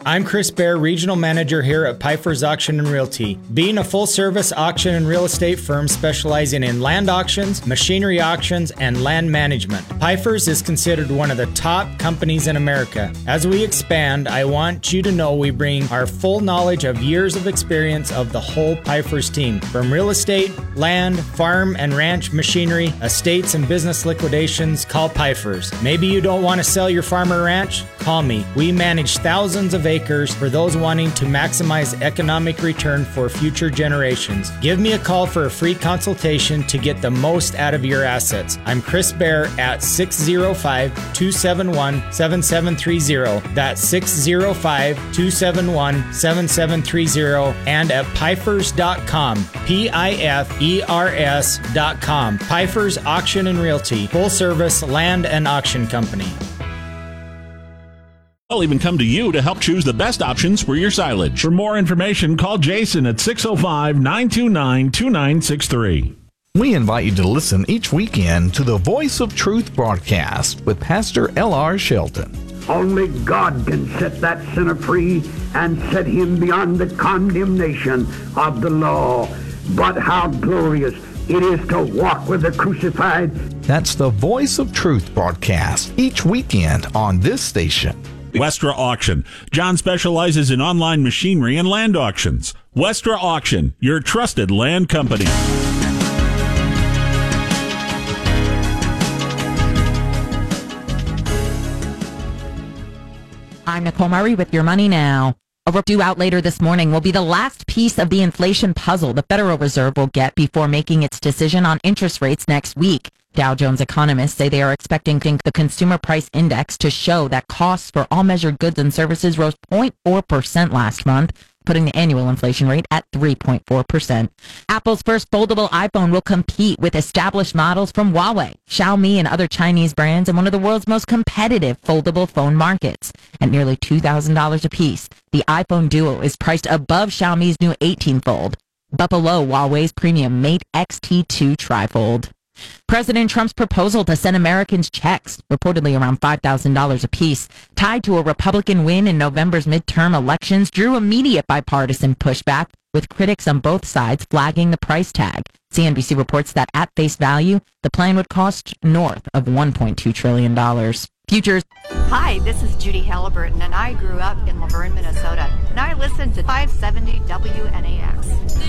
I'm Chris Bear, Regional Manager here at Pfeiffer's Auction and Realty. Being a full-service auction and real estate firm specializing in land auctions, machinery auctions, and land management, Pfeiffer's is considered one of the top companies in America. As we expand, I want you to know we bring our full knowledge of years of experience of the whole Pfeiffer's team. From real estate, land, farm and ranch machinery, estates and business liquidations, call Pfeiffer's. Maybe you don't want to sell your farm or ranch? Call me. We manage thousands of acres for those wanting to maximize economic return for future generations. Give me a call for a free consultation to get the most out of your assets. I'm Chris Bear at 605-271-7730. That's 605-271-7730 and at Pfeifers.com. Pifers.com. Pfeiffer's Auction and Realty, full service land and auction company. I'll even come to you to help choose the best options for your silage. For more information, call Jason at 605-929-2963. We invite you to listen each weekend to the Voice of Truth broadcast with Pastor L.R. Shelton. Only God can set that sinner free and set him beyond the condemnation of the law. But how glorious it is to walk with the crucified. That's the Voice of Truth broadcast each weekend on this station. Westra Auction. John specializes in online machinery and land auctions. Westra Auction, your trusted land company. I'm Nicole Murray with Your Money Now. A report due out later this morning will be the last piece of the inflation puzzle the Federal Reserve will get before making its decision on interest rates next week. Dow Jones economists say they are expecting the consumer price index to show that costs for all measured goods and services rose 0.4% last month, putting the annual inflation rate at 3.4%. Apple's first foldable iPhone will compete with established models from Huawei, Xiaomi, and other Chinese brands in one of the world's most competitive foldable phone markets. At nearly $2,000 apiece, the iPhone Duo is priced above Xiaomi's new 18 Fold, but below Huawei's premium Mate X-T2 Trifold. President Trump's proposal to send Americans checks, reportedly around $5,000 apiece, tied to a Republican win in November's midterm elections, drew immediate bipartisan pushback, with critics on both sides flagging the price tag. CNBC reports that at face value, the plan would cost north of $1.2 trillion. Futures. Hi, this is Judy Halliburton, and I grew up in Laverne, Minnesota, and I listened to 570 WNAX.